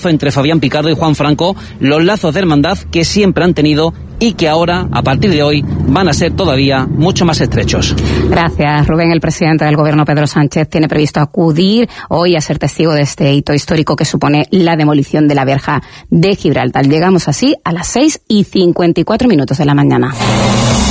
lazo entre Fabián Picardo y Juan Franco, los lazos de hermandad que siempre han tenido y que ahora, a partir de hoy, van a ser todavía mucho más estrechos. Gracias, Rubén. El presidente del Gobierno, Pedro Sánchez, tiene previsto acudir hoy a ser testigo de este hito histórico que supone la demolición de la verja de Gibraltar. Llegamos así a las 6:54 de la mañana.